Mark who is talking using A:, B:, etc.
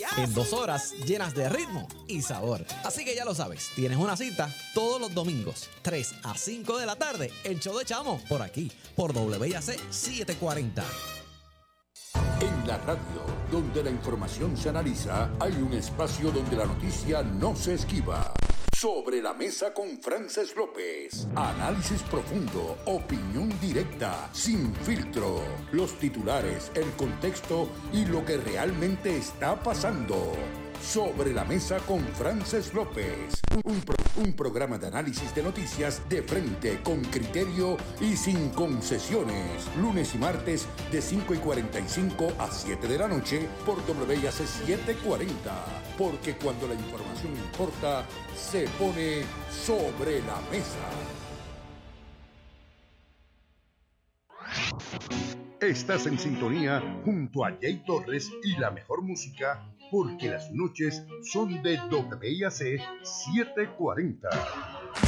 A: en 2 horas llenas de ritmo y sabor. Así que ya lo sabes, tienes una cita todos los domingos, 3 a 5 de la tarde, el show de Chamo, por aquí, por WIAC 740.
B: En la radio, donde la información se analiza, hay un espacio donde la noticia no se esquiva. Sobre la mesa con Frances López. Análisis profundo, opinión directa, sin filtro. Los titulares, el contexto y lo que realmente está pasando. Sobre la mesa con Frances López. Un programa de análisis de noticias de frente, con criterio y sin concesiones. Lunes y martes de 5:45 a 7 de la noche por WIAC 740. Porque cuando la información importa, se pone sobre la mesa. Estás en sintonía junto a Jay Torres y la mejor música, porque las noches son de WIAC 740.